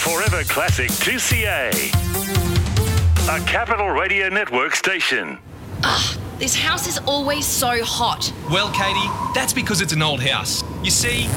Forever Classic 2CA. A Capital Radio Network station. This house is always so hot. Well, Katie, that's because it's an old house. You see...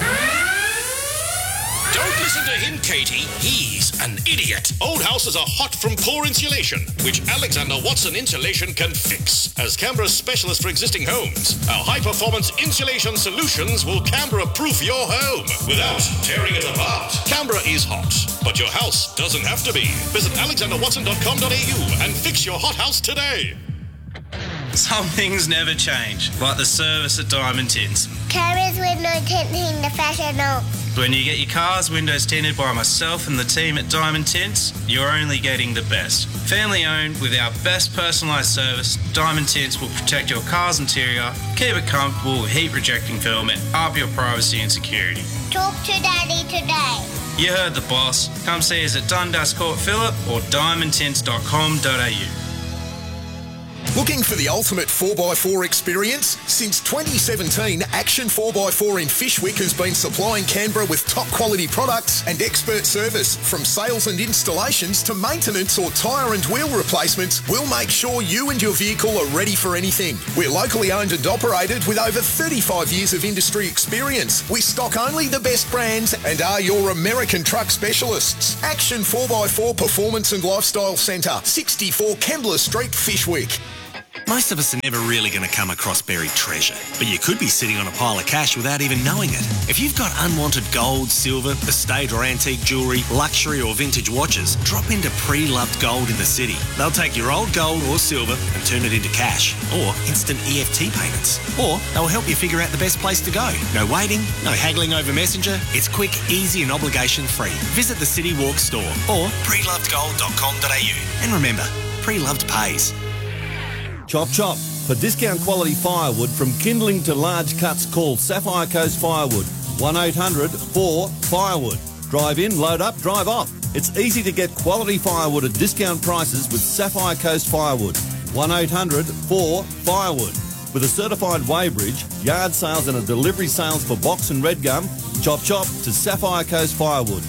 Don't listen to him, Katie. He's an idiot. Old houses are hot from poor insulation, which Alexander Watson Insulation can fix. As Canberra's specialist for existing homes, our high-performance insulation solutions will Canberra-proof your home without tearing it apart. Canberra is hot, but your house doesn't have to be. Visit alexanderwatson.com.au and fix your hot house today. Some things never change, like the service at Diamond Tints. Cameras window tinting the professional. When you get your car's windows tinted by myself and the team at Diamond Tints, you're only getting the best. Family owned with our best personalised service, Diamond Tints will protect your car's interior, keep it comfortable with heat rejecting film and up your privacy and security. Talk to Daddy today. You heard the boss. Come see us at Dundas Court Phillip or diamondtints.com.au. Looking for the ultimate 4x4 experience? Since 2017, Action 4x4 in Fyshwick has been supplying Canberra with top quality products and expert service. From sales and installations to maintenance or tyre and wheel replacements, we'll make sure you and your vehicle are ready for anything. We're locally owned and operated with over 35 years of industry experience. We stock only the best brands and are your American truck specialists. Action 4x4 Performance and Lifestyle Centre, 64 Kembla Street, Fyshwick. Most of us are never really going to come across buried treasure, but you could be sitting on a pile of cash without even knowing it. If you've got unwanted gold, silver, estate or antique jewellery, luxury or vintage watches, drop into Pre-Loved Gold in the city. They'll take your old gold or silver and turn it into cash, or instant EFT payments. Or they'll help you figure out the best place to go. No waiting, no haggling over Messenger. It's quick, easy and obligation-free. Visit the City Walk store or prelovedgold.com.au. And remember, Pre-Loved pays. Chop Chop. For discount quality firewood from kindling to large cuts, call Sapphire Coast Firewood. 1-800-4-FIREWOOD. Drive in, load up, drive off. It's easy to get quality firewood at discount prices with Sapphire Coast Firewood. 1-800-4-FIREWOOD. With a certified weighbridge, yard sales and a delivery sales for box and red gum, Chop Chop to Sapphire Coast Firewood.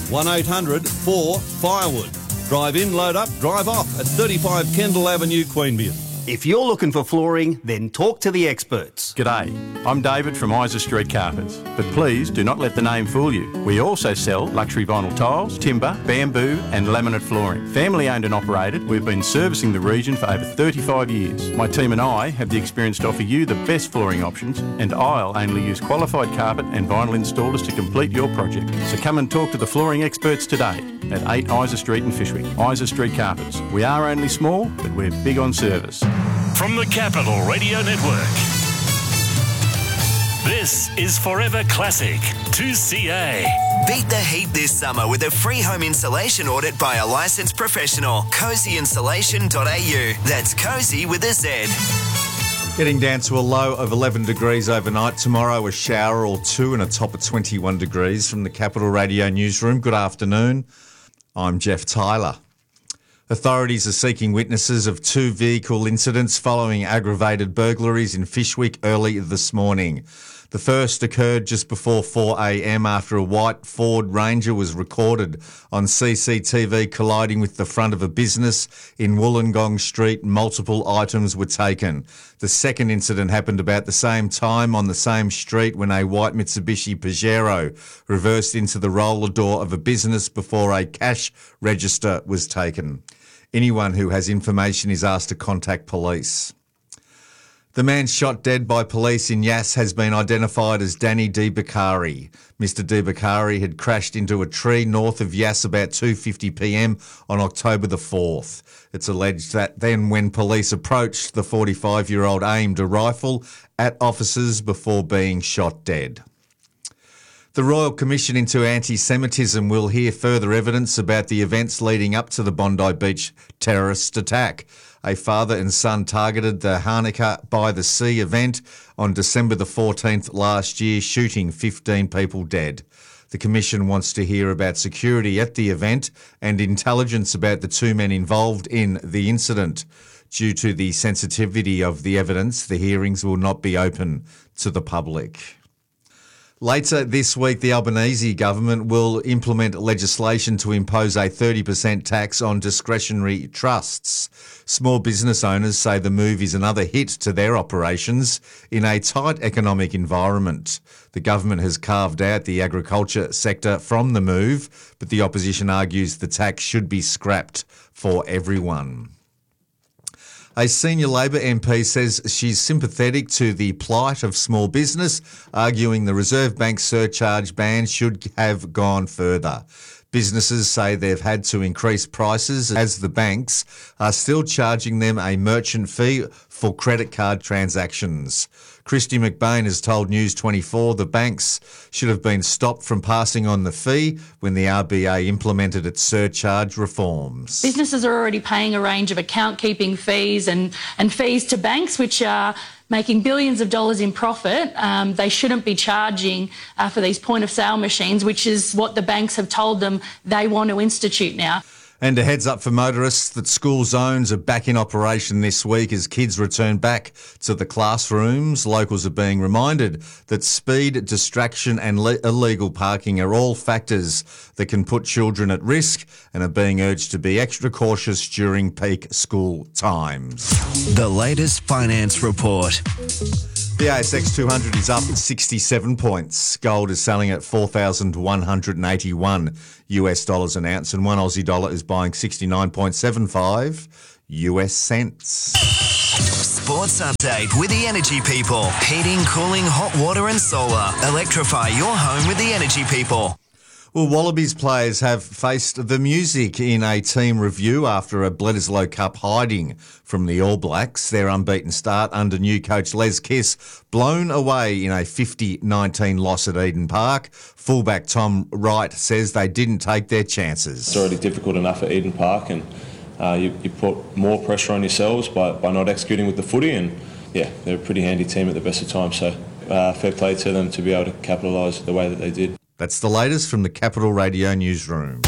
1-800-4-FIREWOOD. Drive in, load up, drive off at 35 Kendall Avenue, Queanbeyan. If you're looking for flooring, then talk to the experts. G'day, I'm David from Isa Street Carpets, but please do not let the name fool you. We also sell luxury vinyl tiles, timber, bamboo and laminate flooring. Family owned and operated, we've been servicing the region for over 35 years. My team and I have the experience to offer you the best flooring options, and I'll only use qualified carpet and vinyl installers to complete your project. So come and talk to the flooring experts today at 8 Isa Street in Fyshwick. Isa Street Carpets. We are only small, but we're big on service. From the Capital Radio Network, this is Forever Classic 2CA. Beat the heat this summer with a free home insulation audit by a licensed professional. CozyInsulation.au. That's Cozy with a Z. Getting down to a low of 11 degrees overnight. Tomorrow a shower or two and a top of 21 degrees. From the Capital Radio Newsroom, good afternoon. I'm Jeff Tyler. Authorities are seeking witnesses of two vehicle incidents following aggravated burglaries in Fyshwick early this morning. The first occurred just before 4 a.m. after a white Ford Ranger was recorded on CCTV colliding with the front of a business in Wollongong Street. Multiple items were taken. The second incident happened about the same time on the same street when a white Mitsubishi Pajero reversed into the roller door of a business before a cash register was taken. Anyone who has information is asked to contact police. The man shot dead by police in Yass has been identified as Danny DiBaccari. Mr DiBaccari had crashed into a tree north of Yass about 2:50 p.m. on October the 4th. It's alleged that then when police approached, the 45-year-old aimed a rifle at officers before being shot dead. The Royal Commission into Anti-Semitism will hear further evidence about the events leading up to the Bondi Beach terrorist attack. A father and son targeted the Hanukkah by the Sea event on December the 14th last year, shooting 15 people dead. The Commission wants to hear about security at the event and intelligence about the two men involved in the incident. Due to the sensitivity of the evidence, the hearings will not be open to the public. Later this week, the Albanese government will implement legislation to impose a 30% tax on discretionary trusts. Small business owners say the move is another hit to their operations in a tight economic environment. The government has carved out the agriculture sector from the move, but the opposition argues the tax should be scrapped for everyone. A senior Labor MP says she's sympathetic to the plight of small business, arguing the Reserve Bank surcharge ban should have gone further. Businesses say they've had to increase prices as the banks are still charging them a merchant fee for credit card transactions. Christy McBain has told News 24 the banks should have been stopped from passing on the fee when the RBA implemented its surcharge reforms. Businesses are already paying a range of account-keeping fees and fees to banks, which are making billions of dollars in profit. They shouldn't be charging for these point-of-sale machines, which is what the banks have told them they want to institute now. And a heads up for motorists that school zones are back in operation this week as kids return back to the classrooms. Locals are being reminded that speed, distraction and illegal parking are all factors that can put children at risk and are being urged to be extra cautious during peak school times. The latest finance report. The ASX 200 is up 67 points. Gold is selling at $4,181 US an ounce, and one Aussie dollar is buying 69.75 US cents. Sports update with the Energy People. Heating, cooling, hot water and solar. Electrify your home with the Energy People. Well, Wallabies players have faced the music in a team review after a Bledisloe Cup hiding from the All Blacks. Their unbeaten start under new coach Les Kiss blown away in a 50-19 loss at Eden Park. Fullback Tom Wright says they didn't take their chances. It's already difficult enough at Eden Park, and you put more pressure on yourselves by not executing with the footy, and yeah, they're a pretty handy team at the best of times, so fair play to them to be able to capitalise the way that they did. That's the latest from the Capital Radio newsroom.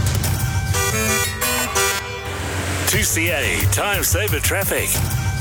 2CA Time Saver Traffic.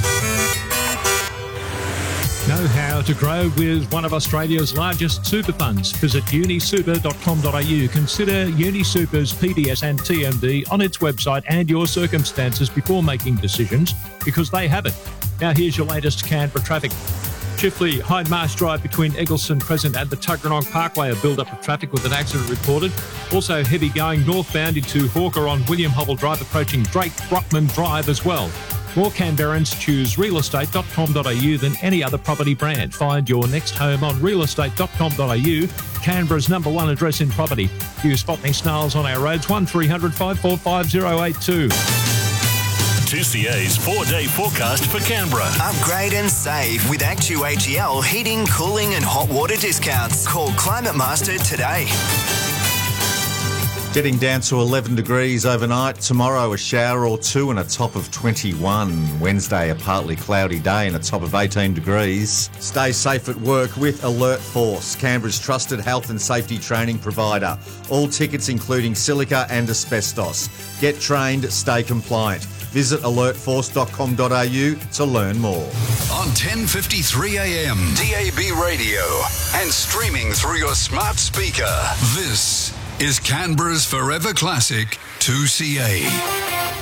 Know how to grow with one of Australia's largest super funds? Visit unisuper.com.au. Consider UniSuper's PDS and TMD on its website and your circumstances before making decisions, because they have it. Now here's your latest Canberra traffic. Chifley, Hyde Marsh Drive between Eggleston Crescent and the Tuggeranong Parkway, a build-up of traffic with an accident reported. Also heavy going northbound into Hawker on William Hobble Drive, approaching Drake Brockman Drive as well. More Canberrans choose realestate.com.au than any other property brand. Find your next home on realestate.com.au, Canberra's #1 address in property. Use spotting snails on our roads, 1300 545 082. 2CA's 4-day forecast for Canberra. Upgrade and save with ActuAGL heating, cooling and hot water discounts. Call Climate Master today. Getting down to 11 degrees overnight. Tomorrow a shower or two and a top of 21. Wednesday a partly cloudy day and a top of 18 degrees. Stay safe at work with Alert Force, Canberra's trusted health and safety training provider. All tickets including silica and asbestos. Get trained, stay compliant. Visit alertforce.com.au to learn more. On 10:53 a.m, DAB radio and streaming through your smart speaker. This is Canberra's Forever Classic 2CA.